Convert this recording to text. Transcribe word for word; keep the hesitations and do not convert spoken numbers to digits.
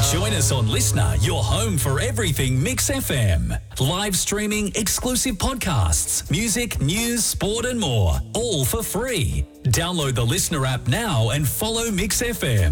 Join us on Listener, your home for everything Mix F M. Live streaming, exclusive podcasts, music, news, sport and more. All for free. Download the Listener app now and follow Mix F M.